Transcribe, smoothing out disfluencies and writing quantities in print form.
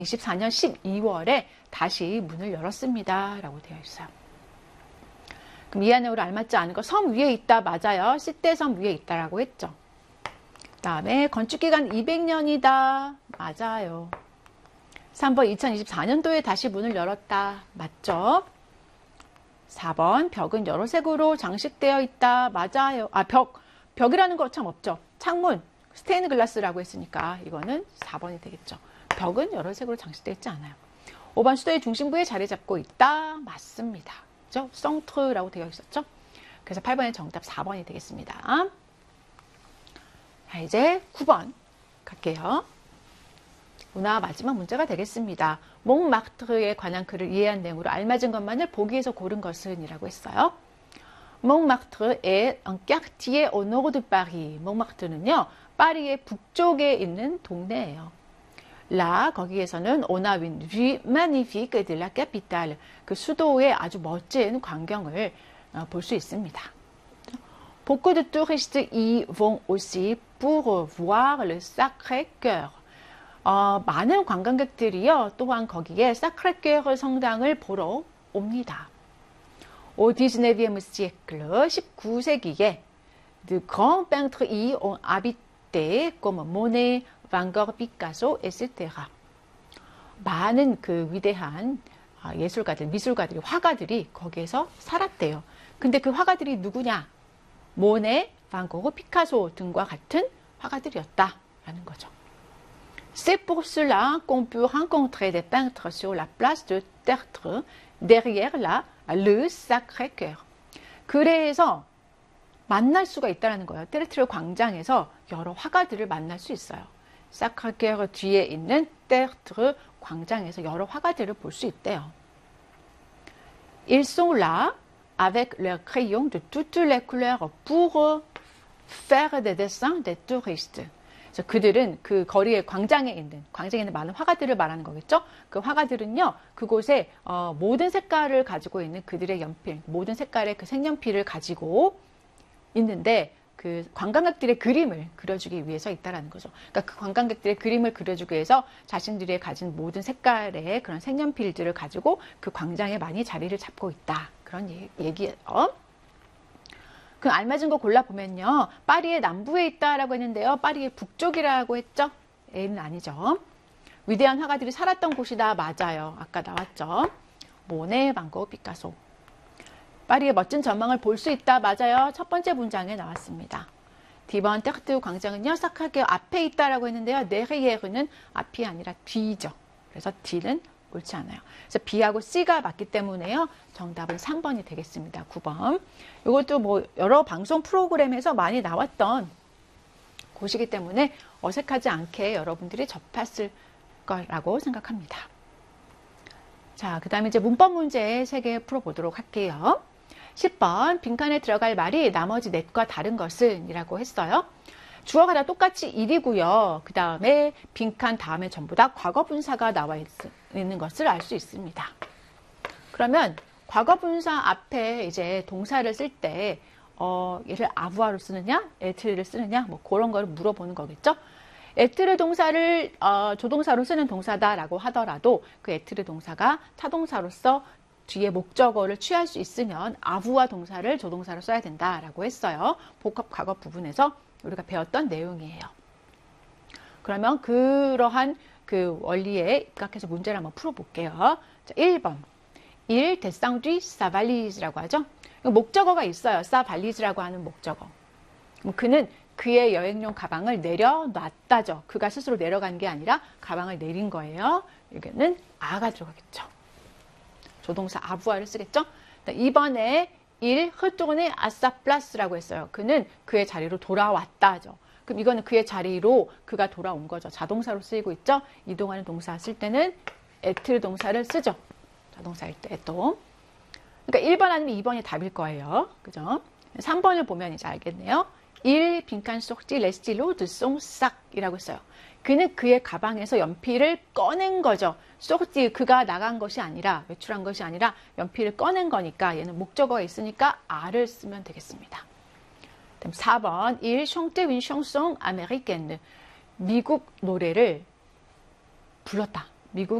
24년 12월에 다시 문을 열었습니다. 라고 되어 있어요. 그럼 이 안에 우리 알맞지 않은 거 섬 위에 있다 맞아요. 시대섬 위에 있다라고 했죠. 그 다음에 건축기간 200년이다. 맞아요. 3번 2024년도에 다시 문을 열었다. 맞죠? 4번 벽은 여러 색으로 장식되어 있다. 맞아요. 벽이라는 거 참 없죠. 창문, 스테인드 글라스라고 했으니까 이거는 4번이 되겠죠. 벽은 여러 색으로 장식되어 있지 않아요. 5번 수도의 중심부에 자리 잡고 있다. 맞습니다. 그죠? 성트라고 되어 있었죠. 그래서 8번의 정답 4번이 되겠습니다. 자, 이제 9번 갈게요. 오나 마지막 문제가 되겠습니다. 몽마르트르에 관한 글을 이해한 내용으로 알맞은 것만을 보기에서 고른 것은 이라고 했어요. 몽마르트르 est un quartier au nord de Paris. 몽마르트르는요, 파리의 북쪽에 있는 동네예요. 라 거기에서는 on a une vue magnifique de la capitale. 그 수도의 아주 멋진 광경을 볼 수 있습니다. Beaucoup de touristes y vont aussi pour voir le Sacré-Cœur. 많은 관광객들이요, 또한 거기에 사크레케르 성당을 보러 옵니다. Au 19e siècle, 19세기에 de grands peintres y ont habité comme Monet, Van Gogh, Picasso, etc. 많은 그 위대한 예술가들, 미술가들이, 화가들이 거기에서 살았대요. 근데 그 화가들이 누구냐? 모네, 반고흐, 피카소 등과 같은 화가들이었다라는 거죠. C'est pour cela qu'on peut rencontrer des peintres sur la place de Tertre, derrière le Sacré-Cœur. 그래서 만날 수가 있다는 거예요. 테르트르 광장에서 여러 화가들을 만날 수 있어요. 사크레케르 뒤에 있는 테르트르 광장에서 여러 화가들을 볼 수 있대요. Ils sont là avec leurs crayons de toutes les couleurs pour faire des dessins des touristes. 그래서 그들은 그 거리의 광장에 있는 많은 화가들을 말하는 거겠죠. 그 화가들은요, 그곳에 모든 색깔을 가지고 있는 그들의 연필, 모든 색깔의 그 색연필을 가지고 있는데 그 관광객들의 그림을 그려주기 위해서 있다라는 거죠. 그러니까 그 관광객들의 그림을 그려주기 위해서 자신들이 가진 모든 색깔의 그런 색연필들을 가지고 그 광장에 많이 자리를 잡고 있다. 그런 얘기예요. 그 알맞은 거 골라보면요. 파리의 남부에 있다라고 했는데요. 파리의 북쪽이라고 했죠? A는 아니죠. 위대한 화가들이 살았던 곳이다. 맞아요. 아까 나왔죠. 모네, 반 고흐, 피카소. 파리의 멋진 전망을 볼 수 있다. 맞아요. 첫 번째 문장에 나왔습니다. 디번 테르트 광장은요. 사크레케르 앞에 있다라고 했는데요. 네리에르는 앞이 아니라 뒤죠. 그래서 D는 옳지 않아요. 그래서 B하고 C가 맞기 때문에요. 정답은 3번이 되겠습니다. 9번. 이것도 뭐 여러 방송 프로그램에서 많이 나왔던 곳이기 때문에 어색하지 않게 여러분들이 접했을 거라고 생각합니다. 자, 그 다음에 이제 문법 문제 3개 풀어보도록 할게요. 10번 빈칸에 들어갈 말이 나머지 넷과 다른 것은 이라고 했어요. 주어가 다 똑같이 일이고요. 그 다음에 빈칸 다음에 전부 다 과거 분사가 나와 있는 것을 알 수 있습니다. 그러면 과거 분사 앞에 이제 동사를 쓸 때 얘를 아부아로 쓰느냐, 에트를 쓰느냐, 뭐 그런 걸 물어보는 거겠죠. 에트르 동사를 조동사로 쓰는 동사다라고 하더라도 그 에트르 동사가 타동사로서 뒤에 목적어를 취할 수 있으면 아부아 동사를 조동사로 써야 된다라고 했어요. 복합 과거 부분에서 우리가 배웠던 내용이에요. 그러면 그러한 그 원리에 입각해서 문제를 한번 풀어볼게요. 자, 1번. Il descendit sa valise라고 하죠. 목적어가 있어요. sa valise라고 하는 목적어. 그는 그의 여행용 가방을 내려놨다죠. 그가 스스로 내려간 게 아니라 가방을 내린 거예요. 여기는 아가 들어가겠죠. 조동사 아부아를 쓰겠죠. 2번에 il retourne à sa place라고 했어요. 그는 그의 자리로 돌아왔다죠. 그럼 이거는 그의 자리로 그가 돌아온 거죠. 자동사로 쓰이고 있죠. 이동하는 동사 쓸 때는 에트 동사를 쓰죠. 자동사일 때 또. 그러니까 1번 아니면 2번이 답일 거예요. 그죠? 3번을 보면 이제 알겠네요. Il 빈칸 sortit les stylos de son sac 이라고 했어요. 그는 그의 가방에서 연필을 꺼낸 거죠. sorti 그가 나간 것이 아니라 외출한 것이 아니라 연필을 꺼낸 거니까 얘는 목적어가 있으니까 R을 쓰면 되겠습니다. 그다음 4번 Il chantait une chanson américaine 미국 노래를 불렀다. 미국